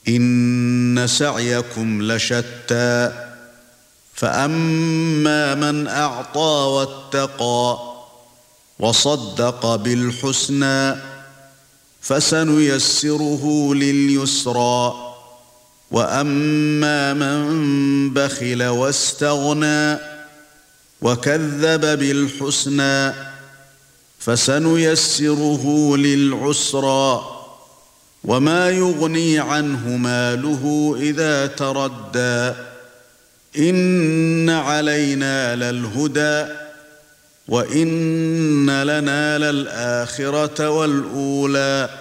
إن سعيكم لشتى فأما من أعطى واتقى وصدق بالحسنى فسنيسره لليسرى وأما من بخل واستغنى وكذب بالحسنى فسنيسره للعسرى وما يغني عنه ماله إذا تردى إن علينا للهدى وإن لنا للآخرة والأولى